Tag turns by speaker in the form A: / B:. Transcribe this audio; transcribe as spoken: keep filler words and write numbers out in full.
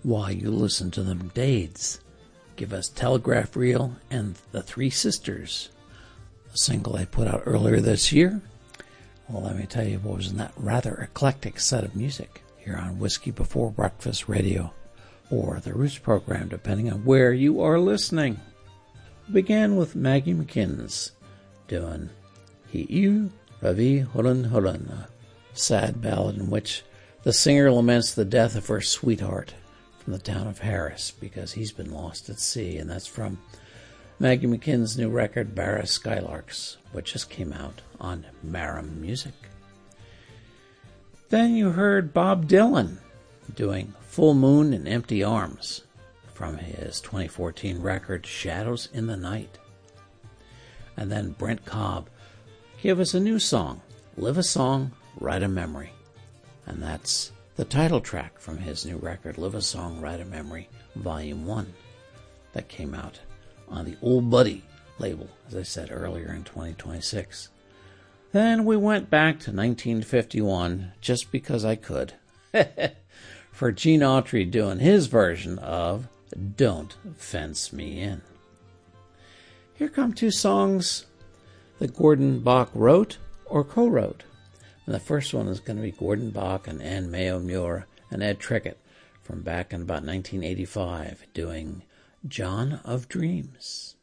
A: while you listen to them Dades. Give us Telegraph Reel and The Three Sisters, a single they put out earlier this year. Well, let me tell you what was in that rather eclectic set of music here on Whiskey Before Breakfast Radio, or the Roots program, depending on where you are listening. We began with Maggie McKinnon's doing He Eu Ravi Hulun Hulun, a sad ballad in which the singer laments the death of her sweetheart from the town of Harris because he's been lost at sea, and that's from Maggie McKinnon's new record, Barra Skylarks, which just came out on Marum Music. Then you heard Bob Dylan doing Full Moon and Empty Arms from his twenty fourteen record, Shadows in the Night. And then Brent Cobb gave us a new song, Live a Song, Write a Memory. And that's the title track from his new record, Live a Song, Write a Memory, Volume one, that came out on the Old Buddy label, as I said earlier, in twenty twenty-six. Then we went back to nineteen fifty-one, just because I could, for Gene Autry doing his version of Don't Fence Me In. Here come two songs that Gordon Bach wrote or co-wrote. And the first one is going to be Gordon Bach and Anne Mayo Muir and Ed Trickett from back in about nineteen eighty-five doing John of Dreams.